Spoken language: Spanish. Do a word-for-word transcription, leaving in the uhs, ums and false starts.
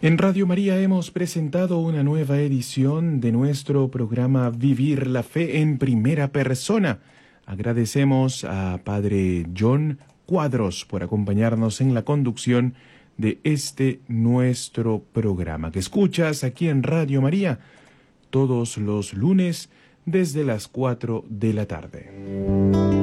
En Radio María hemos presentado una nueva edición de nuestro programa Vivir la Fe en Primera Persona. Agradecemos a Padre John Cuadros por acompañarnos en la conducción de este nuestro programa que escuchas aquí en Radio María todos los lunes desde las cuatro de la tarde.